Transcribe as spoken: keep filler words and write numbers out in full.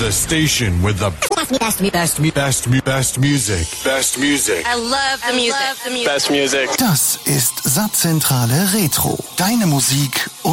The station with the best, best, best, best, best music. Best music. I love the music. Best music. Das ist Satzzentrale Retro. Deine Musik